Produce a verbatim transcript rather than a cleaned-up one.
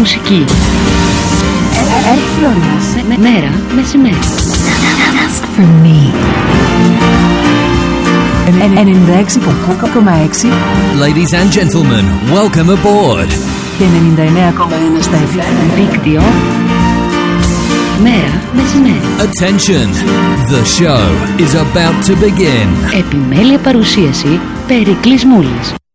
μουσική. Floridas. Μέρα μεσημέρι. Just for me. ενενήντα έξι κόμμα έξι. Ladies and gentlemen, welcome aboard. Και ενενήντα εννέα κόμμα ένα στα εφ εμ. Δίκτυο. Μέρα μεσημέρι. Attention, the show is about to begin. Επιμέλεια παρουσίαση Περικλής Μούλης.